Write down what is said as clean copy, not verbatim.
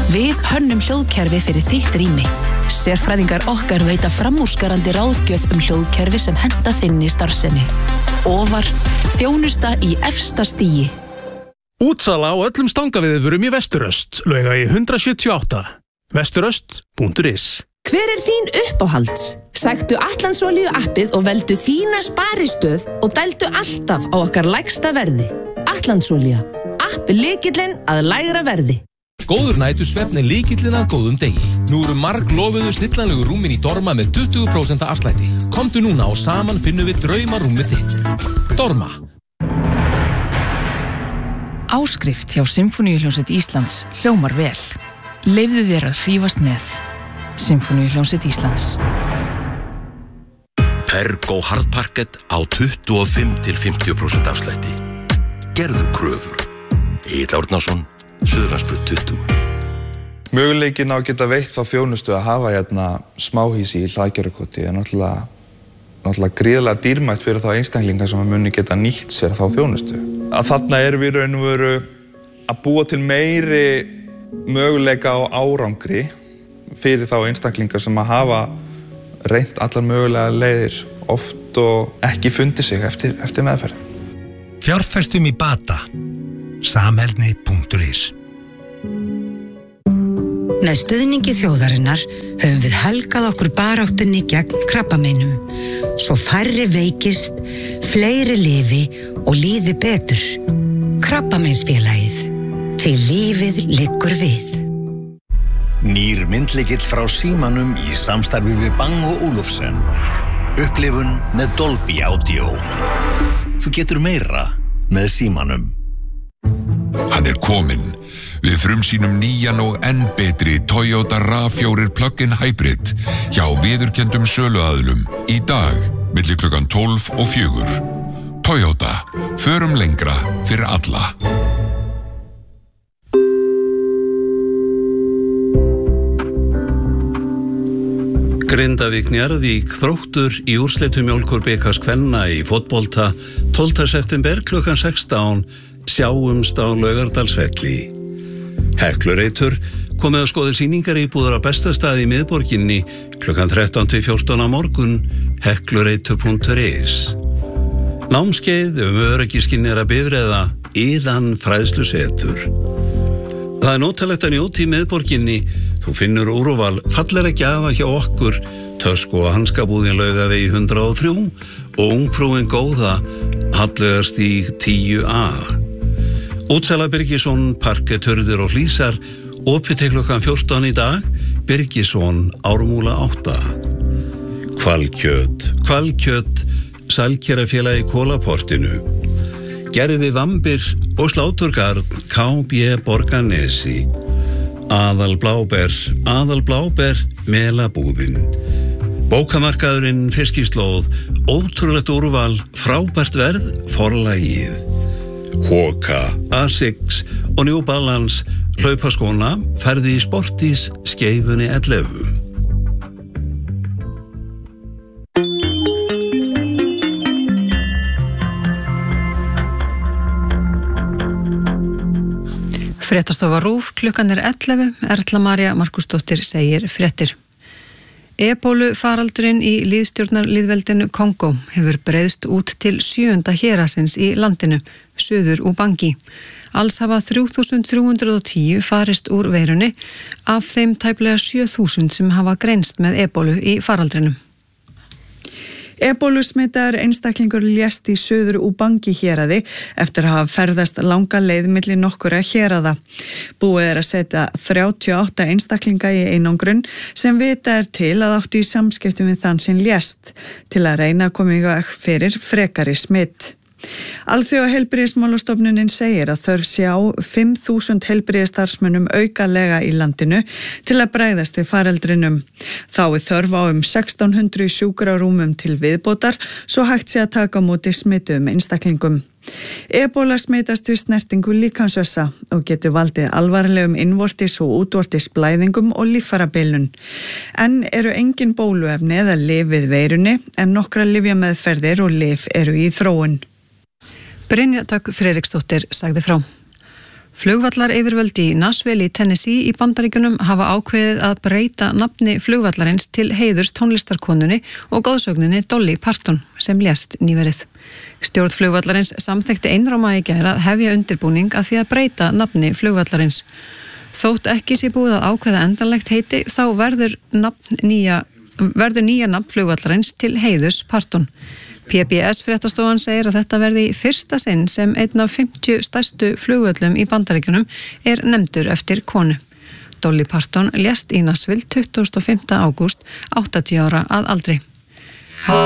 Við hönnum hljóðkerfi fyrir þitt rými. Sérfræðingar okkar veita framúrskarandi ráðgjöf hljóðkerfi sem henta þinni starfsemi. Ofar, þjónusta í efsta stigi. Útsala á öllum stangaviðvörum í Vesturöst, Laugavegi 178. Vesturöst.is. Hver þín uppáhalds? Sæktu Atlandsolíu appið og veldu þína sparistöð og dældu alltaf á okkar lægsta verði. Atlandsolía. App lykillinn að lægra verði. Góður nætursvefn lykillinn að góðum degi. Nú eru marglofuðu stillanlegu rúmin í Dorma með 20% afslætti. Komdu núna og saman finnum við draumarúmið þitt. Dorma. Áskrift hjá Sinfóníuhljómsveit Íslands hljómar vel. Leyfðu þér að hrífast með. Sinfóníuhljómsveit Íslands. Pergo hardparkett á 25-50% afslætti. Gerðu kröfur. Egill Árnason, Suðurlandsbraut 20. Möguleikinn á að geta veitt þá þjónustu að hafa hérna smáhýsi í Hlaðgerðarkoti er náttúrulega gríðarlega dýrmætt fyrir þá einstaklinga sem muni geta nýtt sér þá þjónustu. Að þarna erum við raun og veru að búa til meiri möguleika á árangri fyrir þá einstaklinga sem að hafa reynt allar mögulega leiðir oft og ekki fundið sig eftir meðferð. Fjárfestum í bata. Samheldni.is. Með stuðningi þjóðarinnar höfum við helgað okkur baráttunni gegn krabbameinum, svo færri veikist, fleiri lifi og líði betur. Krabbameinsfélagið, því lífið liggur við. Nýr myndlykill frá Símanum í samstarfi við Bang & Olufsen. Upplifun með Dolby Audio. Þú getur meira með Símanum. Hann kominn. Við frumsýnum nýjan og enn betri Toyota RAV4 Plug-in Hybrid hjá viðurkenndum söluaðilum í dag milli klukkan 12 og 4. Toyota. Förum lengra fyrir alla. Grindavík Njarðvík Þróttur í úrslitum Mjólkurbikars kvenna í fótbolta 12. september klukkan 16 sjáumst á Laugardalsvelli. Heklureitur komið að skoða sýningar íbúðar á bestastað í miðborginni klukkan 13-14 á morgun heklureitur.is. Námskeið öryggiskynnera bifreiða Iðan fræðslusetur. Það nótalegt að njóta í miðborginni. Þú finnur úrval fallega gjafa hjá okkur, tösku og hanskabúðin Laugavegi 103 og ungfrúin góða Hallveigarstíg 10A. Útsala Birgisson, parkett, hurðir og flísar, opið til klukkan 14 í dag, Birgisson, Ármúla 8. Hvalkjöt, Sælkerafélagi Kólaportinu. Gerfi Vambir og Sláturgarð, KB Borgarnesi. Aðal Bláber, Melabúðin. Bókamarkaðurinn Fiskislóð, ótrúlegt úrval, frábært verð, Forlagið. Hoka, Asics og New Balance, hlaupaskóna, ferði í Sportís, Skeifunni 11. Fréttastofa RÚV, klukkan 11, Erla María Markúsdóttir segir fréttir. Ebólu faraldurinn í lýðstjórnarlýðveldinu Kongó hefur breiðst út til 7. hérasins í landinu, suður Ubangi. Alls hafa 3.310 farist úr veirunni, af þeim tæplega 7.000 sem hafa greinst með ebólu í faraldrinum. Ebólusmitaður einstaklingur lést í suður Ubangi héraði eftir að hafa ferðast langa leið milli nokkurra hérada. Búið að setja 38 einstaklinga í einangrun sem vita til að áttu í samskiptum við þann sem lést til að reyna að koma í veg fyrir frekari smitt. Alþjóðaheilbrigðismálastofnunin segir að þörf sé á 5.000 heilbrigðisstarfsmönnum aukalega í landinu til að bregðast við faraldrinum. Þá þörf á 1600 sjúkrarúmum til viðbótar svo hægt sé að taka á móti smituðum einstaklingum. Ebóla smitast við snertingu líkamsvessa og getur valdið alvarlegum innvortis og útvortis blæðingum og líffærabilun. En eru engin bóluefni eða lyf við veirunni en nokkra lyfjameðferðir og lyf eru í þróun. Brynja Dögg Friðriksdóttir sagði frá. Flugvallar yfirvöldi í Nashville í Tennessee í Bandaríkjunum hafa ákveðið að breyta nafni flugvallarins til heiðurs tónlistarkonunni og góðsögninni Dolly Parton sem lést nýverið. Stjórn flugvallarins samþykkti einróma í gær að hefja undirbúning að því að breyta nafni flugvallarins. Þótt ekki sé búið að ákveða endanlegt heiti þá verður nýja nafn flugvallarins til heiðurs Parton. PBS fréttastofan segir að þetta verði í fyrsta sinn sem einn af 50 stærstu flugvöllum í Bandaríkjunum nefndur eftir konu. Dolly Parton lést í Nashville 25. ágúst, 80 ára að aldri.